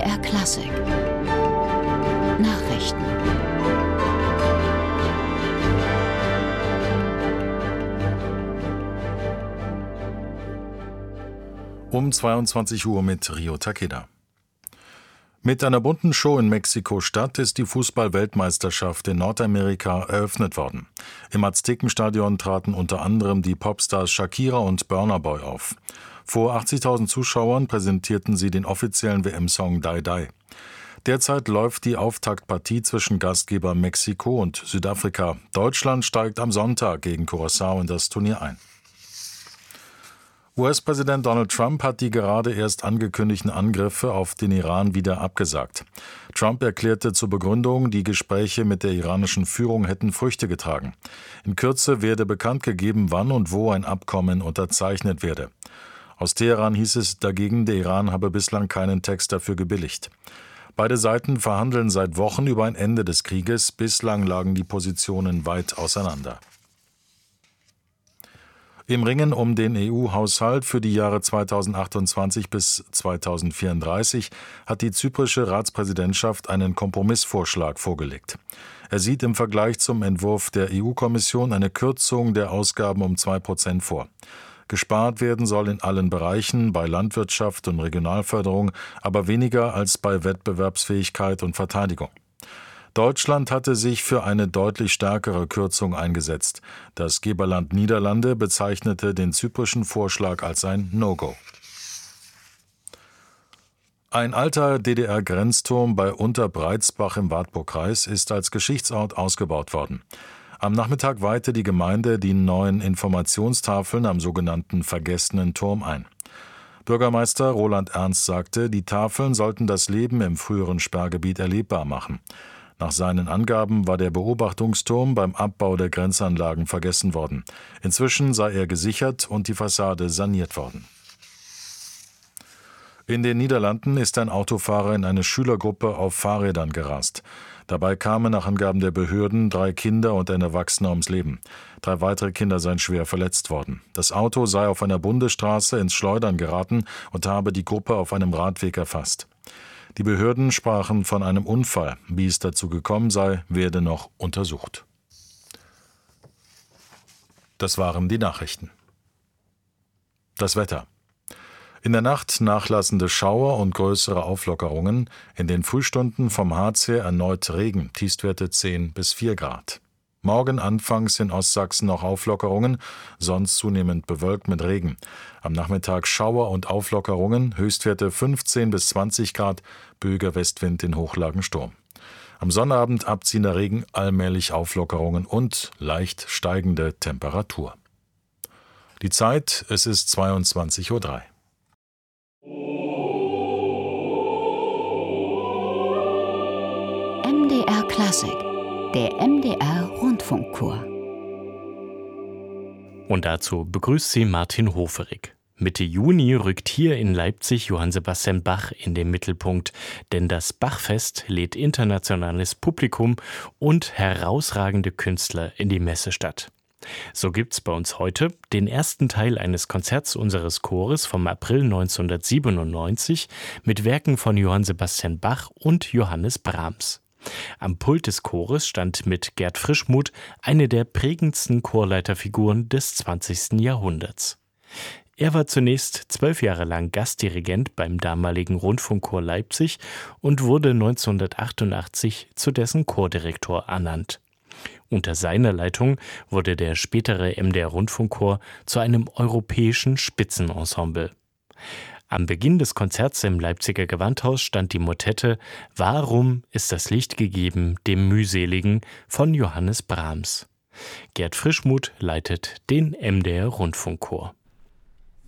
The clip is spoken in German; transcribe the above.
MDR Klassik Nachrichten. Um 22 Uhr mit Rio Takeda. Mit einer bunten Show in Mexiko-Stadt ist die Fußball-Weltmeisterschaft in Nordamerika eröffnet worden. Im Aztekenstadion traten unter anderem die Popstars Shakira und Burna Boy auf. Vor 80.000 Zuschauern präsentierten sie den offiziellen WM-Song Die Die. Derzeit läuft die Auftaktpartie zwischen Gastgeber Mexiko und Südafrika. Deutschland steigt am Sonntag gegen Curaçao in das Turnier ein. US-Präsident Donald Trump hat die gerade erst angekündigten Angriffe auf den Iran wieder abgesagt. Trump erklärte zur Begründung, die Gespräche mit der iranischen Führung hätten Früchte getragen. In Kürze werde bekannt gegeben, wann und wo ein Abkommen unterzeichnet werde. Aus Teheran hieß es dagegen, der Iran habe bislang keinen Text dafür gebilligt. Beide Seiten verhandeln seit Wochen über ein Ende des Krieges. Bislang lagen die Positionen weit auseinander. Im Ringen um den EU-Haushalt für die Jahre 2028 bis 2034 hat die zyprische Ratspräsidentschaft einen Kompromissvorschlag vorgelegt. Er sieht im Vergleich zum Entwurf der EU-Kommission eine Kürzung der Ausgaben um 2% vor. Gespart werden soll in allen Bereichen, bei Landwirtschaft und Regionalförderung, aber weniger als bei Wettbewerbsfähigkeit und Verteidigung. Deutschland hatte sich für eine deutlich stärkere Kürzung eingesetzt. Das Geberland Niederlande bezeichnete den zyprischen Vorschlag als ein No-Go. Ein alter DDR-Grenzturm bei Unterbreitsbach im Wartburgkreis ist als Geschichtsort ausgebaut worden. Am Nachmittag weihte die Gemeinde die neuen Informationstafeln am sogenannten Vergessenen Turm ein. Bürgermeister Roland Ernst sagte, die Tafeln sollten das Leben im früheren Sperrgebiet erlebbar machen. Nach seinen Angaben war der Beobachtungsturm beim Abbau der Grenzanlagen vergessen worden. Inzwischen sei er gesichert und die Fassade saniert worden. In den Niederlanden ist ein Autofahrer in eine Schülergruppe auf Fahrrädern gerast. Dabei kamen nach Angaben der Behörden 3 Kinder und ein Erwachsener ums Leben. 3 weitere Kinder seien schwer verletzt worden. Das Auto sei auf einer Bundesstraße ins Schleudern geraten und habe die Gruppe auf einem Radweg erfasst. Die Behörden sprachen von einem Unfall. Wie es dazu gekommen sei, werde noch untersucht. Das waren die Nachrichten. Das Wetter. In der Nacht nachlassende Schauer und größere Auflockerungen. In den Frühstunden vom Harz her erneut Regen, Tiefstwerte 10 bis 4 Grad. Morgen anfangs in Ostsachsen noch Auflockerungen, sonst zunehmend bewölkt mit Regen. Am Nachmittag Schauer und Auflockerungen, Höchstwerte 15 bis 20 Grad, böiger Westwind in Hochlagen Sturm. Am Sonnabend abziehender Regen, allmählich Auflockerungen und leicht steigende Temperatur. Die Zeit, es ist 22:03 Uhr. MDR Klassik, der MDR Rundfunkchor. Und dazu begrüßt sie Martin Hoferig. Mitte Juni rückt hier in Leipzig Johann Sebastian Bach in den Mittelpunkt, denn das Bachfest lädt internationales Publikum und herausragende Künstler in die Messestadt. So gibt's bei uns heute den ersten Teil eines Konzerts unseres Chores vom April 1997 mit Werken von Johann Sebastian Bach und Johannes Brahms. Am Pult des Chores stand mit Gerd Frischmuth eine der prägendsten Chorleiterfiguren des 20. Jahrhunderts. Er war zunächst 12 Jahre lang Gastdirigent beim damaligen Rundfunkchor Leipzig und wurde 1988 zu dessen Chordirektor ernannt. Unter seiner Leitung wurde der spätere MDR Rundfunkchor zu einem europäischen Spitzenensemble. Am Beginn des Konzerts im Leipziger Gewandhaus stand die Motette »Warum ist das Licht gegeben, dem Mühseligen« von Johannes Brahms. Gerd Frischmuth leitet den MDR Rundfunkchor.